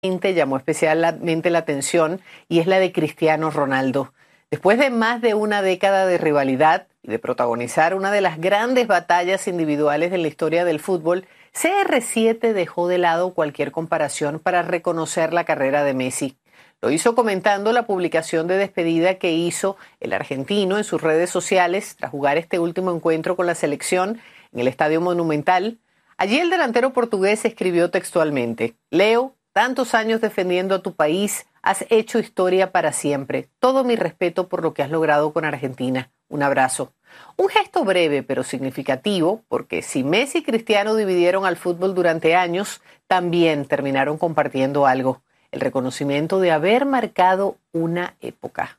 llamó especialmente la atención y es la de Cristiano Ronaldo. Después de más de una década de rivalidad y de protagonizar una de las grandes batallas individuales de la historia del fútbol, CR7 dejó de lado cualquier comparación para reconocer la carrera de Messi. Lo hizo comentando la publicación de despedida que hizo el argentino en sus redes sociales tras jugar este último encuentro con la selección en el Estadio Monumental. Allí el delantero portugués escribió textualmente: Leo, tantos años defendiendo a tu país, has hecho historia para siempre. Todo mi respeto por lo que has logrado con Argentina. Un abrazo. Un gesto breve pero significativo, porque si Messi y Cristiano dividieron al fútbol durante años, también terminaron compartiendo algo: el reconocimiento de haber marcado una época.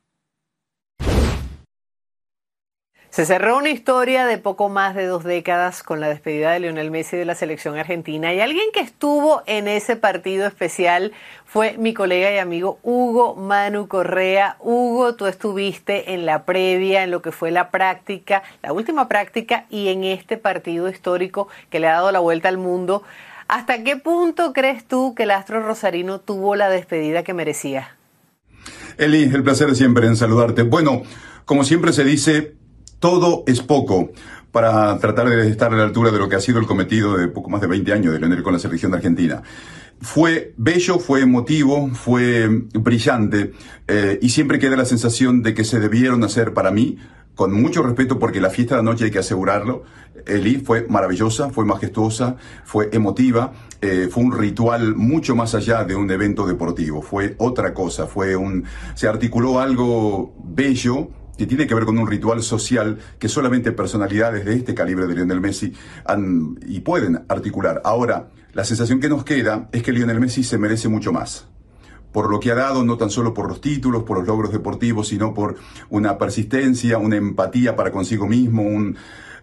Se cerró una historia de poco más de 2 décadas con la despedida de Lionel Messi de la selección argentina, y alguien que estuvo en ese partido especial fue mi colega y amigo Hugo Manu Correa. Hugo, tú estuviste en la previa, en lo que fue la práctica, la última práctica, y en este partido histórico que le ha dado la vuelta al mundo. ¿Hasta qué punto crees tú que el astro rosarino tuvo la despedida que merecía? Eli, el placer de siempre en saludarte. Bueno, como siempre se dice, todo es poco para tratar de estar a la altura de lo que ha sido el cometido de poco más de 20 años de Lionel con la selección de Argentina. Fue bello, fue emotivo, fue brillante, y siempre queda la sensación de que se debieron hacer, para mí, con mucho respeto, porque la fiesta de la noche hay que asegurarlo, Eli, fue maravillosa, fue majestuosa, fue emotiva, fue un ritual mucho más allá de un evento deportivo, fue otra cosa, se articuló algo bello que tiene que ver con un ritual social que solamente personalidades de este calibre de Lionel Messi han y pueden articular. Ahora, la sensación que nos queda es que Lionel Messi se merece mucho más, por lo que ha dado, no tan solo por los títulos, por los logros deportivos, sino por una persistencia, una empatía para consigo mismo, un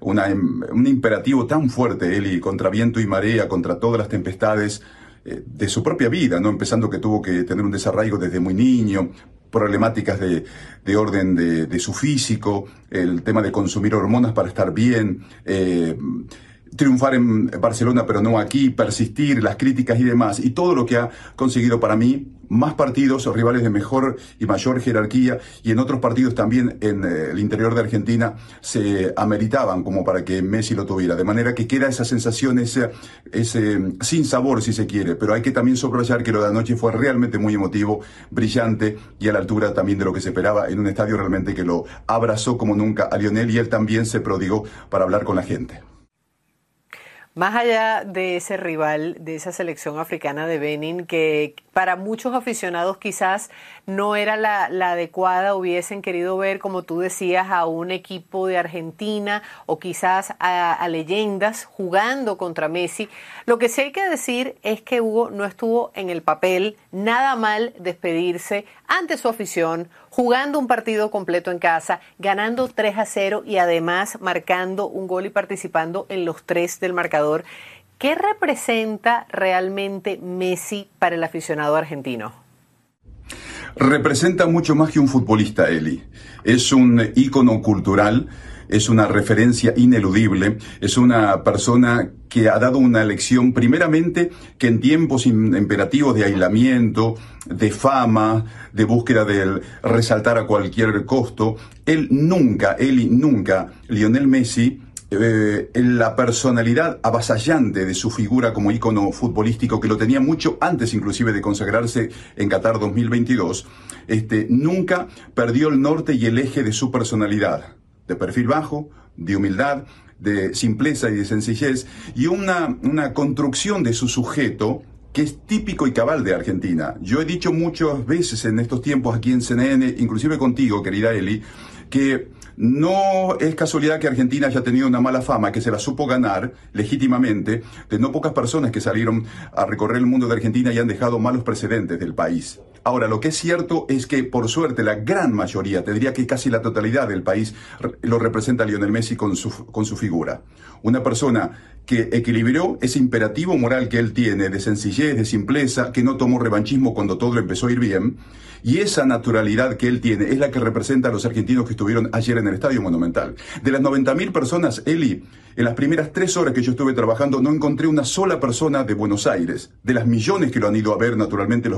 imperativo tan fuerte, Eli, contra viento y marea, contra todas las tempestades de su propia vida, ¿no? Empezando que tuvo que tener un desarraigo desde muy niño, problemáticas de orden de su físico, el tema de consumir hormonas para estar bien, triunfar en Barcelona pero no aquí, persistir, las críticas y demás, y todo lo que ha conseguido, para mí, más partidos o rivales de mejor y mayor jerarquía, y en otros partidos también en el interior de Argentina se ameritaban como para que Messi lo tuviera, de manera que queda esa sensación, ese sin sabor, si se quiere, pero hay que también subrayar que lo de anoche fue realmente muy emotivo, brillante, y a la altura también de lo que se esperaba en un estadio realmente que lo abrazó como nunca a Lionel, y él también se prodigó para hablar con la gente. Más allá de ese rival, de esa selección africana de Benin, que para muchos aficionados quizás no era la adecuada, hubiesen querido ver, como tú decías, a un equipo de Argentina o quizás a leyendas jugando contra Messi. Lo que sí hay que decir es que Hugo no estuvo en el papel nada mal despedirse ante su afición, jugando un partido completo en casa, ganando 3-0 y además marcando un gol y participando en los 3 del marcador. ¿Qué representa realmente Messi para el aficionado argentino? Representa mucho más que un futbolista, Eli. Es un ícono cultural, es una referencia ineludible, es una persona que ha dado una lección, primeramente, que en tiempos imperativos de aislamiento, de fama, de búsqueda del resaltar a cualquier costo, Lionel Messi, la personalidad avasallante de su figura como ícono futbolístico, que lo tenía mucho antes inclusive de consagrarse en Qatar 2022, nunca perdió el norte y el eje de su personalidad, de perfil bajo, de humildad, de simpleza y de sencillez, y una construcción de su sujeto que es típico y cabal de Argentina. Yo he dicho muchas veces en estos tiempos aquí en CNN, inclusive contigo, querida Eli, que no es casualidad que Argentina haya tenido una mala fama, que se la supo ganar legítimamente, de no pocas personas que salieron a recorrer el mundo de Argentina y han dejado malos precedentes del país. Ahora, lo que es cierto es que, por suerte, la gran mayoría, te diría que casi la totalidad del país, lo representa Lionel Messi con su figura. Una persona que equilibró ese imperativo moral que él tiene, de sencillez, de simpleza, que no tomó revanchismo cuando todo le empezó a ir bien, y esa naturalidad que él tiene es la que representa a los argentinos que estuvieron ayer en el Estadio Monumental. De las 90.000 personas, Eli, en las primeras 3 horas que yo estuve trabajando, no encontré una sola persona de Buenos Aires. De las millones que lo han ido a ver, naturalmente, los